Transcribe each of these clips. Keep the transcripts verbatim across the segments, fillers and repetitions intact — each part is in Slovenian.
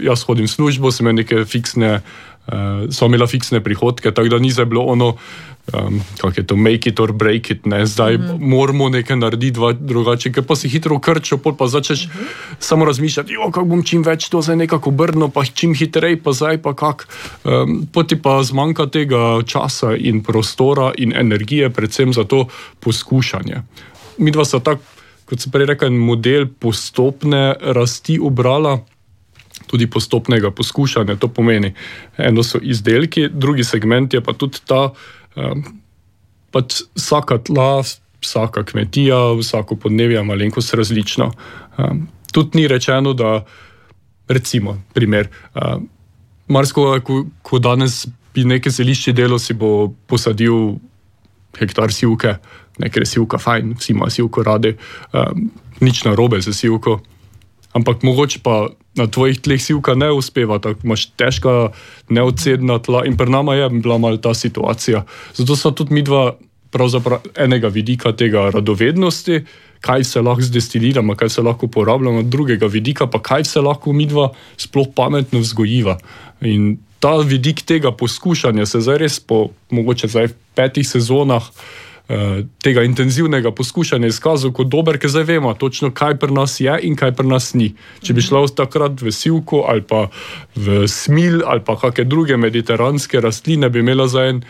jaz hodim v službo, sem imel neke fiksne, uh, so imela fiksne prihodke, tako da ni zdaj bilo ono, um, kako je to, make it or break it, ne, zdaj mm-hmm. moramo nekaj narediti drugače, ker pa si hitro krčil, pol pa začneš mm-hmm. samo razmišljati, jo, kako bom čim več to zdaj nekako obrnil, pa čim hitrej, pa zdaj pa kak. Um, poti pa zmanjka tega časa in prostora in energije, predvsem za to poskušanje. Midva sta tak, kot se prej rekel, model postopne rasti obrala, tudi postopnega poskušanja, to pomeni, eno so izdelki, drugi segment je pa tudi ta, um, pač vsaka tla, vsaka kmetija, vsako podnebje je malenkost različno. Um, tudi ni rečeno, da, recimo, primer, um, marsko, ko, ko danes bi neke zelišče delo, si bo posadil hektar sivke, nekaj sivka fajn, vsi ima sivko radi, um, nič narobe za sivko, ampak mogoče pa na tvojih tleh sivka ne uspeva, tako imaš težka neodcedna tla in pri nama je bila malo ta situacija. Zato so tudi midva pravzaprav enega vidika tega radovednosti, kaj se lahko zdestiliramo, kaj se lahko uporabljamo, drugega vidika pa kaj se lahko midva sploh pametno vzgojiva. In ta vidik tega poskušanja se zdaj res po mogoče zdaj v petih sezonah tega intenzivnega poskušanja izkazal kot dober, ker zdaj vemo točno, kaj pri nas je in kaj pri nas ni. Če bi šla takrat v sivko ali pa v smil ali pa kakšne druge mediteranske rastline, bi imela za en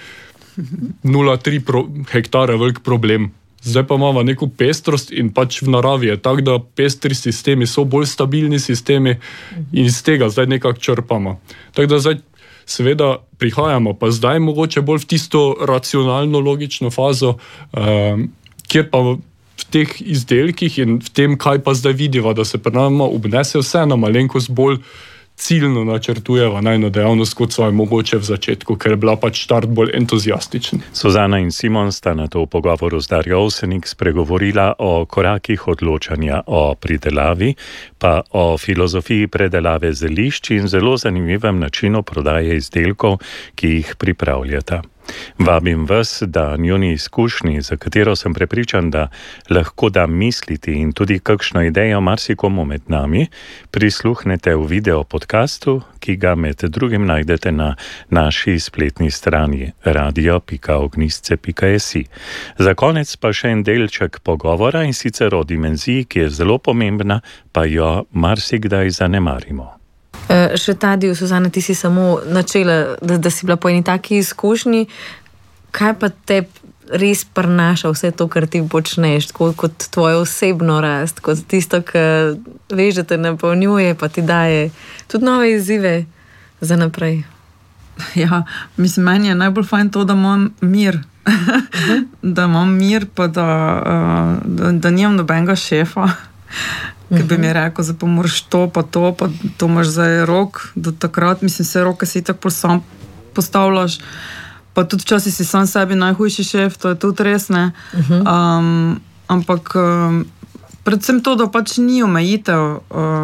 nula celih tri pro, hektare velik problem. Zdaj pa imamo neko pestrost in pač v naravi je tak, da pestri sistemi so bolj stabilni sistemi in iz tega zdaj nekako črpamo. Tako da zdaj seveda prihajamo pa zdaj mogoče bolj v tisto racionalno, logično fazo, um, kjer pa v teh izdelkih in v tem, kaj pa zdaj vidiva, da se pri nama obnese vse na malenkost bolj ciljno načrtujeva najno dejavnost, kot so je mogoče v začetku, ker je bila pač štart bolj entuzijastičen. Suzana in Simon sta na to v pogovoru z Darjo Ovsenik spregovorila o korakih odločanja o pridelavi, pa o filozofiji predelave zelišč in zelo zanimivem načinu prodaje izdelkov, ki jih pripravljata. Vabim vas, da njuni izkušnji, za katero sem prepričan, da lahko da misliti in tudi kakšno idejo marsikomu med nami, prisluhnete v video podcastu, ki ga med drugim najdete na naši spletni strani radio pika ognjisce pika si. Za konec pa še en delček pogovora in sicer o dimenziji, ki je zelo pomembna, pa jo marsikdaj zanemarimo. Uh, še Tadiju, Suzana, ti si samo načela, da, da si bila po eni taki izkušnji. Kaj pa te res prinaša vse to, kar ti počneš, tako kot tvojo osebno rast, kot tisto, kar veš, da te napolnjuje, pa ti daje tudi nove izzive za naprej? Ja, mislim, meni je najbolj fajn to, da imam mir. Uh-huh. Da imam mir, pa da, uh, da, da nimam nobenega šefa. Ki bi mi rekel, da pa moraš to, pa to, pa to imaš zdaj rok, do takrat, mislim, vse roke si tako sam postavljaš, pa tudi včasih si sam sebi najhujši šef, to je tudi res, ne. Um, ampak um, predvsem to, da pač ni omejitev,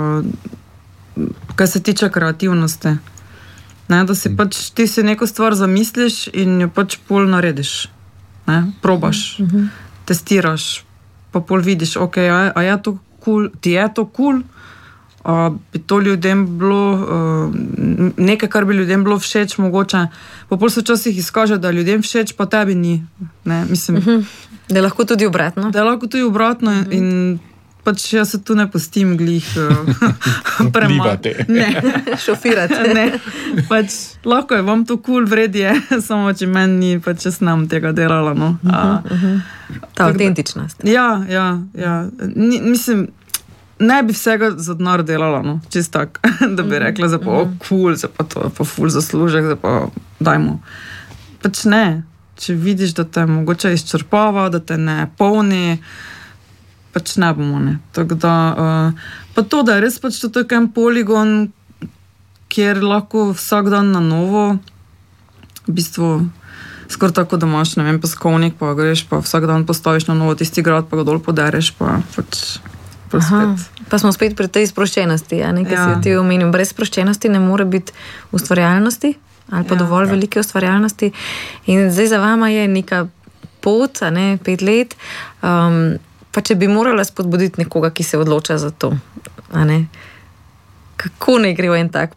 uh, kaj se tiče kreativnosti. Ne, da si pač, ti si neko stvar zamisliš in jo pač pol narediš, ne, probaš, testiraš, pa pol vidiš, ok, a, a je to cool, ti je to cool, a bi to ljudem bilo, uh, nekaj, kar bi ljudem bilo všeč mogoče, pa pol se včasih izkaže, da ljudem všeč, pa tebi ni, ne, mislim. Uh-huh. Da je lahko tudi obratno. Da je lahko tudi obratno uh-huh. in pač jaz se tu ne pustim glih uh, premati. Ne, šofirati. Ne, pač lahko je, vam to cool vredje, samo če meni ni, pač jaz nam tega delala, no. Uh-huh, uh-huh. Ta avtentičnost. Ja, ja, ja. Ni, mislim, ne bi vsega za denar delala, no, čist tak, da bi rekla, za pa, o, cool, za pa to, pa ful zaslužek, za pa dajmo. Pač ne, če vidiš, da te mogoče izčrpava, da te ne polni, pač ne bomo, ne. Tako da, uh, pa to, da je res pač to tak en poligon, kjer lahko vsak dan na novo, v bistvu, skoro tako, da imaš, ne vem, peskovnik, pa greš, pa vsak dan postaviš na novo tisti grad, pa ga dol podereš, pa pač pa spet. Pa smo spet pri tej sproščenosti, ja, nekaj ja. si ti omenil. Brez sproščenosti ne more biti ustvarjalnosti, ali pa ja. dovolj ja. velike ustvarjalnosti. In zdaj za vama je neka pot, a ne, pet let, um, pa če bi morala spodbuditi nekoga, ki se odloča za to, a ne, kako ne gre v en tak